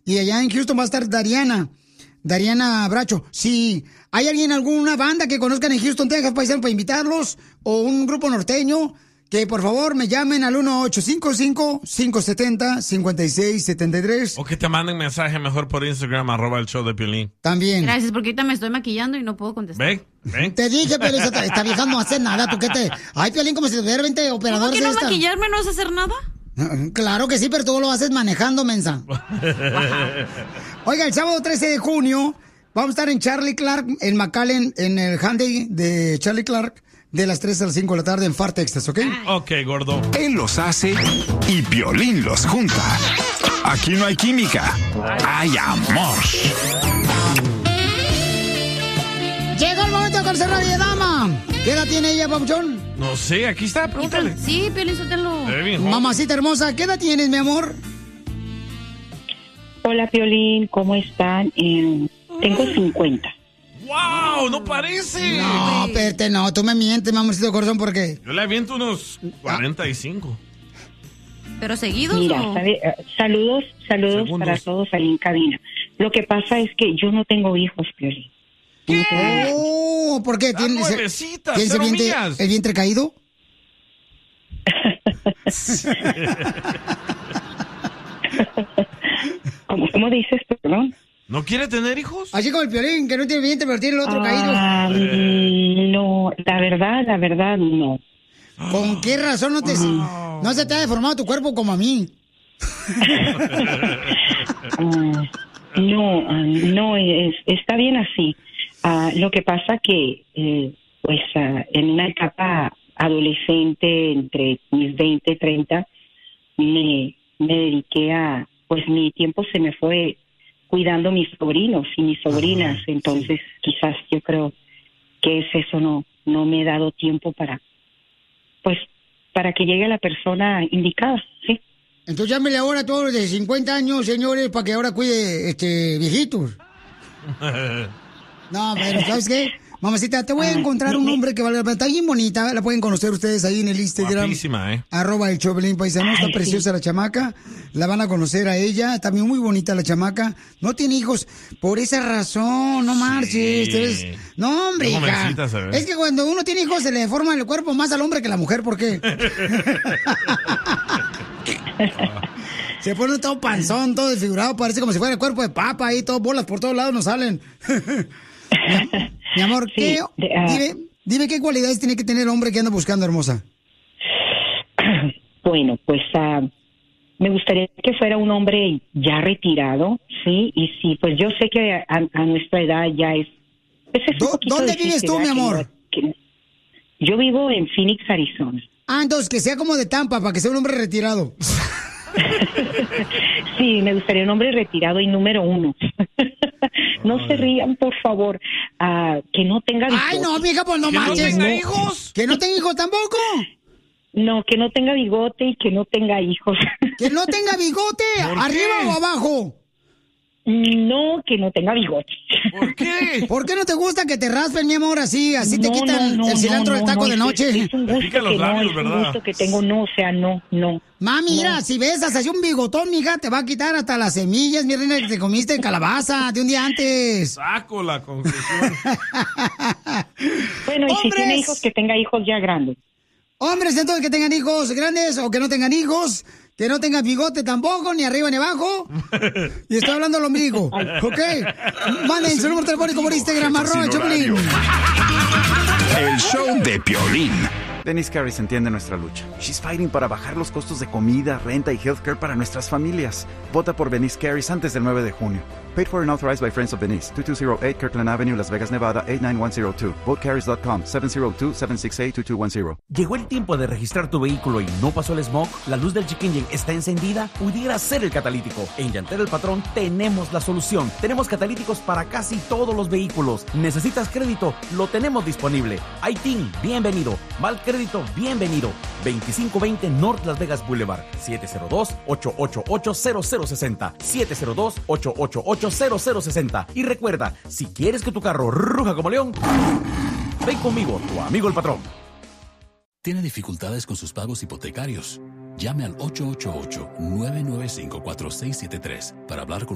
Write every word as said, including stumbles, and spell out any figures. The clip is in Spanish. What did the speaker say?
Y allá en Houston va a estar Dariana. Dariana Bracho. Si hay alguien, alguna banda que conozcan en Houston, Texas, paisano, para invitarlos, o un grupo norteño, que por favor me llamen al uno ocho cinco cinco, cinco siete cero, cinco seis siete tres. O que te manden mensaje mejor por Instagram, arroba el show de Piolín. También. Gracias, porque ahorita me estoy maquillando y no puedo contestar. ¿Ve? ¿Ve? Te dije, Piolín, esta, esta vieja no hace nada. ¿Tú qué te...? Ay, Piolín, como si tuviera veinte operadores. ¿Cómo que no esta. maquillarme no es hacer nada? Claro que sí, pero tú lo haces manejando, mensa. Oiga, el sábado trece de junio vamos a estar en Charlie Clark, en McAllen, en el Handy de Charlie Clark, de las tres a las cinco de la tarde en Far, Texas, ¿ok? Ok, gordo. Él los hace y Piolín los junta. Aquí no hay química, hay amor. Llegó el momento de conocer a la Villadama. ¿Qué edad tiene ella, papuchón? No sé, aquí está, pregúntale. Sí, Piolín, suéltalo. Mamacita hermosa, ¿qué edad tienes, mi amor? Hola, Piolín, ¿cómo están? Eh, tengo cincuenta. ¡Wow! ¡No parece! No, espérate, no, tú me mientes, mamacito corazón, ¿por qué? Yo le aviento unos cuarenta y cinco. ¿Pero seguidos Mira, o...? sabe, uh, saludos, saludos Segundos. para todos ahí en cabina. Lo que pasa es que yo no tengo hijos, Piolín. ¿Qué? Oh, ¿por qué? ¿Tienes, nuevecita, ¿tienes el, cero vientre, millas. el vientre caído? ¿Cómo, cómo dices, perdón? ¿No quiere tener hijos? Así como el Piolín, que no tiene vientre, pero tiene el otro Ah, caído. mm, no, la verdad, la verdad, no. ¿Con qué razón no te no se te ha deformado tu cuerpo como a mí? Ah, no, ah, no, es, está bien así. Ah, lo que pasa que, eh, pues, ah, en una etapa adolescente, entre mis veinte y treinta, me, me dediqué a, pues, mi tiempo se me fue cuidando mis sobrinos y mis sobrinas. Ajá, entonces quizás yo creo que es eso, no, no me he dado tiempo para, pues, para que llegue la persona indicada, ¿sí? Entonces llámele ahora a todos los de cincuenta años, señores, para que ahora cuide este viejitos. No, pero ¿sabes qué? Mamacita, te voy a encontrar un hombre que vale la pena. Está bien bonita, la pueden conocer ustedes ahí en el Instagram. Guapísima, ¿eh? Arroba el Chovelín Paisano, está Ay, preciosa sí. la chamaca. La van a conocer a ella, también muy bonita la chamaca. No tiene hijos, por esa razón, no marches. te ves- No, hombre, Qué hija. jovencita se ve. Es que cuando uno tiene hijos se le deforma el cuerpo más al hombre que a la mujer, ¿por qué? Se pone todo panzón, todo desfigurado, parece como si fuera el cuerpo de papa ahí, todo bolas por todos lados nos salen. mi, mi amor, Sí, ¿qué, de, ah. dime, dime qué cualidades tiene que tener el hombre que anda buscando, hermosa. Bueno, pues ah, me gustaría que fuera un hombre ya retirado, ¿sí? Y sí, pues yo sé que a, a nuestra edad ya es... pues es un ¿Dó- poquito dónde difícil, vives tú, ¿verdad? mi amor? Que no- que- yo vivo en Phoenix, Arizona. Ah, entonces que sea como de Tampa, para que sea un hombre retirado. Sí, me gustaría un hombre retirado y número uno. No se rían, por favor. Ah, que no tenga bigote. Ay, no, mija, pues no ¿Que no manches. tenga hijos? ¿Que no tenga hijos tampoco? No, que no tenga bigote y que no tenga hijos. ¿Que no tenga bigote? ¿Por ¿Arriba qué? o abajo? No, que no tenga bigote. ¿Por qué? ¿Por qué no te gusta que te raspen, mi amor, así? Así te No, quitan no, no, el cilantro no, del taco no, de es- noche. Es, un Te gusto pican los que no, labios, es un ¿verdad? gusto que tengo, no, o sea, no, no. Mami, mira, No. si besas así un bigotón, mija, te va a quitar hasta las semillas, mi reina, que te comiste de calabaza de un día antes. Saco la conclusión. Bueno, y si ¡Hombres! tiene hijos, que tenga hijos ya grandes. Hombres, entonces, que tengan hijos grandes o que no tengan hijos, que no tengan bigote tampoco, ni arriba ni abajo. Y estoy hablando al ombligo, ¿ok? Manden su número telefónico por Instagram, arroba el Choplin. El show de Piolín. Denise Carris entiende nuestra lucha. She's fighting para bajar los costos de comida, renta y healthcare para nuestras familias. Vota por Denise Carris antes del nueve de junio. Paid for and authorized by Friends of Denise. two two zero eight Kirkland Avenue, Las Vegas, Nevada, eight nine one zero two. vote carries dot com, seven zero two, seven six eight, two two one zero. ¿Llegó el tiempo de registrar tu vehículo y no pasó el smog? ¿La luz del check engine está encendida? ¿Pudiera ser el catalítico? En Llantera El Patrón tenemos la solución. Tenemos catalíticos para casi todos los vehículos. ¿Necesitas crédito? Lo tenemos disponible. I T I N, bienvenido. Mal crédito, bienvenido. veinticinco veinte North Las Vegas Boulevard. siete cero dos, ocho ocho ocho, cero cero seis cero. siete cero dos, ocho ocho ocho, cero cero seis cero. Y recuerda, si quieres que tu carro ruja como león, ven conmigo, tu amigo el patrón. ¿Tiene dificultades con sus pagos hipotecarios? Llame al ocho ocho ocho, nueve nueve cinco, cuatro seis siete tres para hablar con